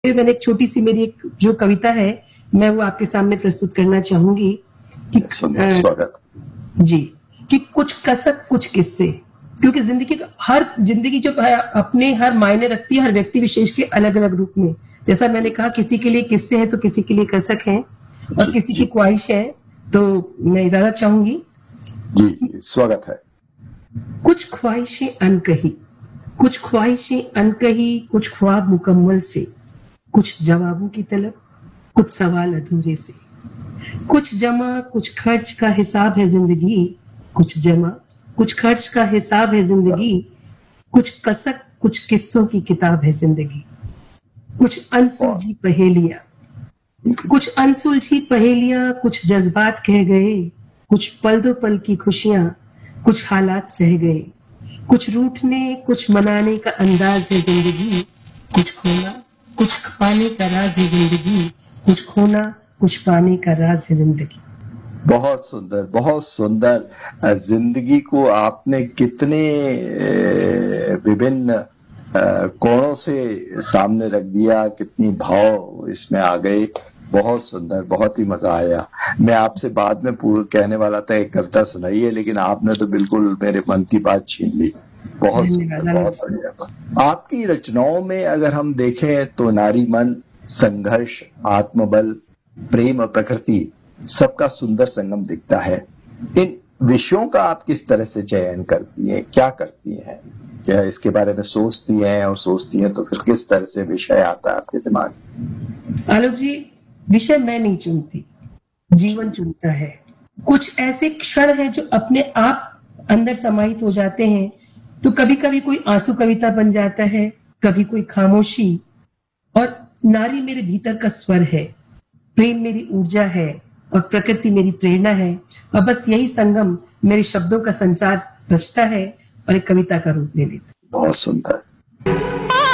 मैंने एक छोटी सी मेरी एक जो कविता है मैं वो आपके सामने प्रस्तुत करना चाहूंगी कि स्वागत जी कि कुछ कसक कुछ किस्से, क्योंकि जिंदगी जो है अपने हर मायने रखती है हर व्यक्ति विशेष के अलग अलग रूप में। जैसा मैंने कहा किसी के लिए किस्से हैं तो किसी के लिए कसक हैं और किसी की ख्वाहिश है, तो मैं इजाजत चाहूंगी। जी स्वागत है। कुछ ख्वाहिशें अनकही, कुछ ख्वाहिशें अनकही, कुछ ख्वाब मुकम्मल से, कुछ जवाबों की तलब, कुछ सवाल अधूरे से, कुछ जमा कुछ खर्च का हिसाब है जिंदगी, कुछ जमा कुछ खर्च का हिसाब है जिंदगी, कुछ कसक कुछ किस्सों की किताब है जिंदगी, कुछ अनसुलझी पहेलियां, कुछ जज्बात कह गए, कुछ पल दो पल की खुशियां, कुछ हालात सह गए, कुछ रूठने कुछ मनाने का अंदाज है जिंदगी, कुछ खोना कुछ पाने का राज है जिंदगी, कुछ खोना कुछ पाने का राज है जिंदगी। बहुत सुंदर, बहुत सुंदर। जिंदगी को आपने कितने विभिन्न कोणों से सामने रख दिया, कितनी भाव इसमें आ गए। बहुत सुंदर, बहुत ही मजा आया। मैं आपसे बाद में कहने वाला था एक कविता सुनाइए, लेकिन आपने तो बिल्कुल मेरे मन की बात छीन ली। बहुत सुंदर, बहुत बढ़िया। आपकी रचनाओं में अगर हम देखें तो नारी मन, संघर्ष, आत्मबल, प्रेम और प्रकृति सबका सुंदर संगम दिखता है। इन विषयों का आप किस तरह से चयन करती हैं, क्या करती हैं? क्या इसके बारे में सोचती हैं, और सोचती हैं तो फिर किस तरह से विषय आता है आपके दिमाग में? आलोक जी, विषय मैं नहीं चुनती, जीवन चुनता है। कुछ ऐसे क्षण हैं जो अपने आप अंदर समाहित हो जाते हैं, तो कभी कभी कोई आंसू कविता बन जाता है, कभी कोई खामोशी। और नारी मेरे भीतर का स्वर है, प्रेम मेरी ऊर्जा है और प्रकृति मेरी प्रेरणा है, और बस यही संगम मेरे शब्दों का संसार रचता है और एक कविता का रूप ले लेता है। बहुत सुंदर।